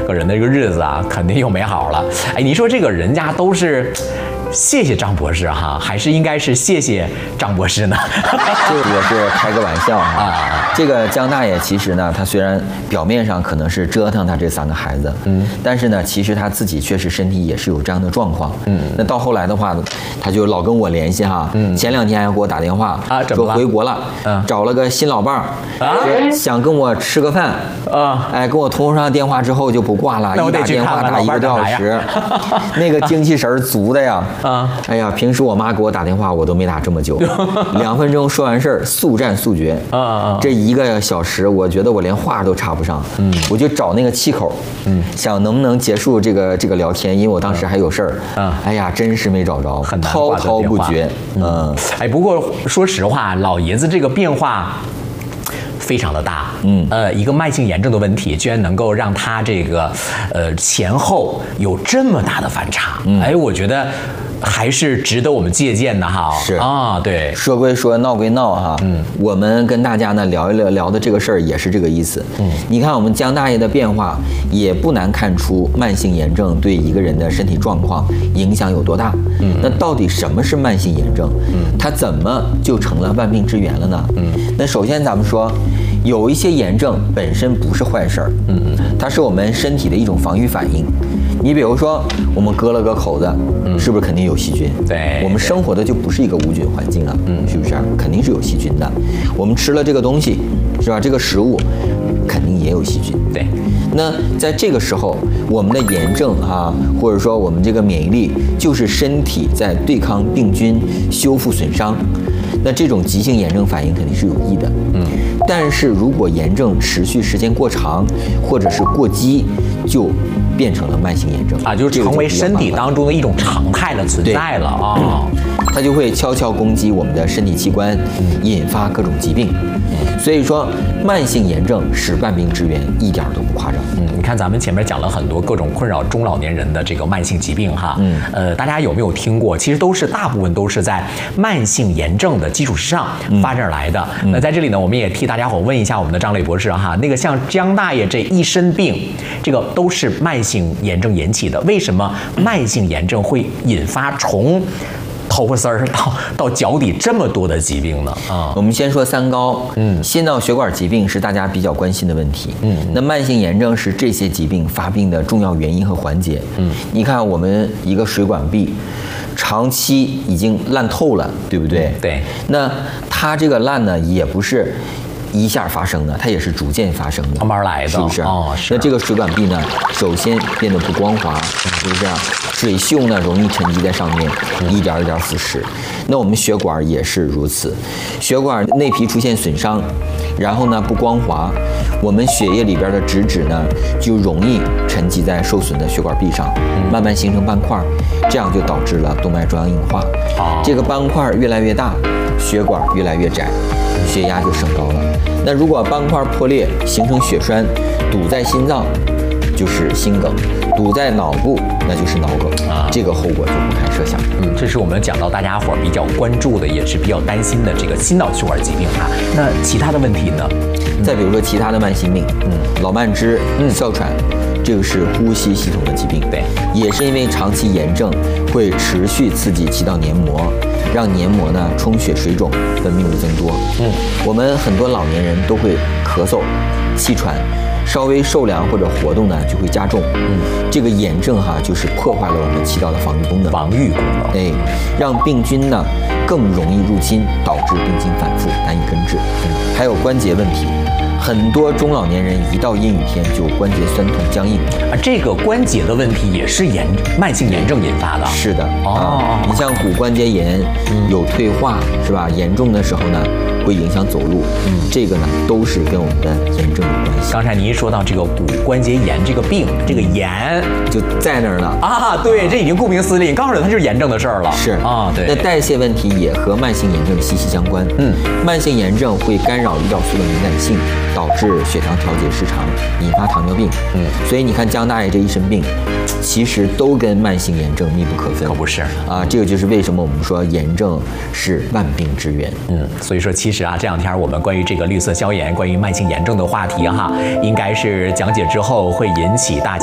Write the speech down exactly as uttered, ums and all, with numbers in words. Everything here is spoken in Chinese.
个人的这个日子啊，肯定又美好了。哎，你说这个人家都是。谢谢张博士哈，还是应该是谢谢张博士呢？ 这个我是开个玩笑啊。这个江大爷其实呢，他虽然表面上可能是折腾他这三个孩子，嗯，但是呢，其实他自己确实身体也是有这样的状况，嗯。那到后来的话，他就老跟我联系哈，嗯，前两天还给我打电话啊， 说回国了，嗯，找了个新老伴儿啊，想跟我吃个饭啊，哎，跟我通上电话之后就不挂了，一打电话打一个多小时，那个精气神足的呀。啊，哎呀，平时我妈给我打电话，我都没打这么久，两分钟说完事儿，速战速决。啊啊，这一个小时，我觉得我连话都插不上。嗯，我就找那个气口，嗯，想能不能结束这个这个聊天，因为我当时还有事儿。啊，哎呀，真是没找着， 很难滔滔不绝。嗯， 哎，不过说实话，老爷子这个变化。非常的大，嗯，呃，一个慢性炎症的问题，居然能够让他这个，呃，前后有这么大的反差，嗯、哎，我觉得还是值得我们借鉴的哈。 是啊，对， 说归说，闹归闹哈，嗯，我们跟大家呢聊一聊聊的这个事儿也是这个意思，嗯，你看我们江大爷的变化，也不难看出慢性炎症对一个人的身体状况影响有多大，嗯，那到底什么是慢性炎症？嗯，它怎么就成了万病之源了呢？嗯，那首先咱们说。有一些炎症本身不是坏事儿，嗯嗯，它是我们身体的一种防御反应。你比如说，我们割了个口子，嗯，是不是肯定有细菌？ 对， 我们生活的就不是一个无菌环境啊，嗯，是不是？肯定是有细菌的。我们吃了这个东西，是吧？这个食物肯定也有细菌。 对。 那在这个时候，我们的炎症啊，或者说我们这个免疫力，就是身体在对抗病菌、修复损伤。那这种急性炎症反应肯定是有益的，嗯，但是如果炎症持续时间过长，或者是过激，就变成了慢性炎症啊，就是成为身体当中的一种常态的存在了啊、哦， 它就会悄悄攻击我们的身体器官，引发各种疾病。所以说，慢性炎症是万病之源，一点都不夸张。 嗯，你看咱们前面讲了很多各种困扰中老年人的这个慢性疾病哈，嗯，呃，大家有没有听过？其实都是大部分都是在慢性炎症的基础之上发展而来的。嗯、那在这里呢，我们也替大家伙问一下我们的张磊博士哈，那个像江大爷这一身病，这个都是慢性炎症引起的，为什么慢性炎症会引发从头发丝儿到到脚底这么多的疾病呢？啊， 我们先说三高，嗯，心脑血管疾病是大家比较关心的问题，嗯，那慢性炎症是这些疾病发病的重要原因和环节，嗯，你看我们一个水管壁，长期已经烂透了，对不对？ 对， 那它这个烂呢，也不是一下发生的，它也是逐渐发生的， 慢慢来的， 是不是？ 哦，是。 那这个水管壁呢，首先变得不光滑，是不是啊？水锈呢容易沉积在上面，一点一点腐蚀。那我们血管也是如此，血管内皮出现损伤，然后呢不光滑，我们血液里边的脂质呢就容易沉积在受损的血管壁上，慢慢形成斑块，这样就导致了动脉粥样硬化。这个斑块越来越大，血管越来越窄，血压就升高了。那如果斑块破裂形成血栓，堵在心脏就是心梗，堵在脑部那就是脑梗啊，这个后果就不堪设想。 嗯，这是我们讲到大家伙比较关注的，也是比较担心的这个心脑血管疾病啊。那其他的问题呢？ 嗯、再比如说其他的慢性病，嗯，老慢支、嗯、哮喘，这个是呼吸系统的疾病， 对， 也是因为长期炎症会持续刺激气道黏膜，让黏膜呢充血水肿，分泌物增多。嗯，我们很多老年人都会咳嗽、气喘。稍微受凉或者活动呢，就会加重。嗯，这个炎症哈，就是破坏了我们气道的防御功能。 防御功能， 哎，让病菌呢更容易入侵，导致病情反复，难以根治。嗯，还有关节问题，很多中老年人一到阴雨天就关节酸痛僵硬。 啊，这个关节的问题也是炎慢性炎症引发的。 是的， 哦， 啊、你像骨关节炎，有退化是吧？严重的时候呢，会影响走路。嗯，这个呢都是跟我们的炎症有关系。 刚才您说到这个骨关节炎这个病，这个炎就在那儿呢啊，对，这已经顾名思义，告诉你它就是炎症的事儿了。 是啊，对。 那代谢问题也和慢性炎症息息相关。嗯，慢性炎症会干扰胰岛素的敏感性，导致血糖调节失常，引发糖尿病。嗯，所以你看江大爷这一身病，其实都跟慢性炎症密不可分。 可不是啊，这个就是为什么我们说炎症是万病之源。 嗯，所以说其实啊，这两天我们关于这个绿色消炎、关于慢性炎症的话题哈，应该是讲解之后会引起大家